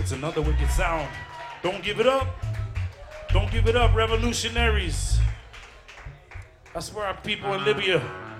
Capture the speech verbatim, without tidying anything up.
It's another wicked sound. Don't give it up. Don't give it up, revolutionaries. That's where our people in Libya.